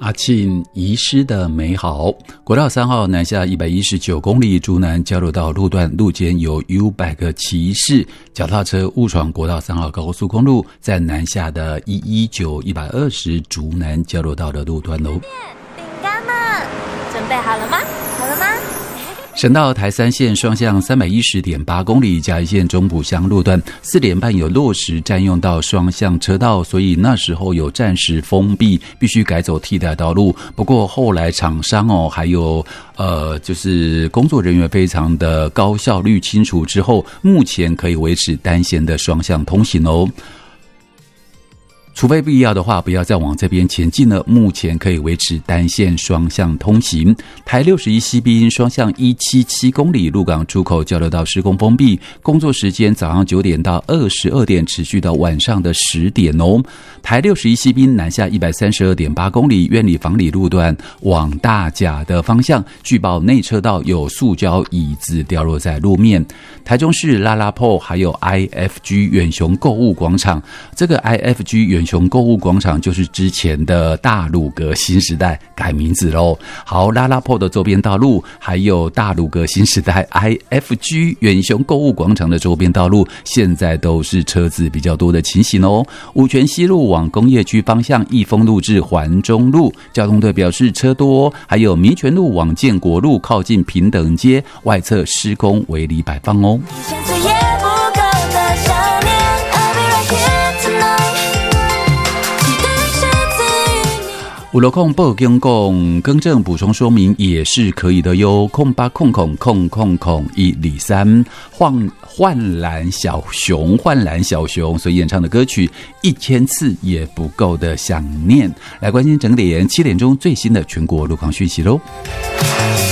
阿庆遗失的美好。国道3号南下119公里，竹南交流道路段路肩有 U-Bike 骑士脚踏车误闯国道3号高速公路，在南下的119、120竹南交流道的路段喽。 饼干们，准备好了吗？好了吗？ 省道台3线双向 310.8 公里，嘉义县中埔乡路段4点半有落实占用到双向车道，所以那时候有暂时封闭，必须改走替代道路。不过后来厂商还有就是工作人员非常的高效率清除之后，目前可以维持单线的双向通行哦。除非必要的话，不要再往这边前进了。目前可以维持单线双向通行。台61西滨双向177公里，鹿港出口交流道施工封闭，工作时间早上9点到22点，持续到晚上的10点哦。台61西滨南下132.8公里，苑里房里路段往大甲的方向，据报内车道有塑胶椅子掉落在路面。台中市拉拉坡还有 IFG 远雄购物广场，这个 IFG 远雄购物广场就是之前的大鲁阁新时代改名字咯。好，拉拉坡的周边道路还有大鲁阁新时代 IFG 远雄购物广场的周边道路，现在都是车子比较多的情形哦。五权西路往工业区方向，益丰路至环中路，交通队表示车多。还有民权路往建国路靠近平等街外侧施工围篱摆放哦。560报警讲更正补充说明也是可以的哟。0800000123焕蓝小熊所演唱的歌曲1000次也不够的想念。来关心整点7点钟最新的全国路况讯息喽。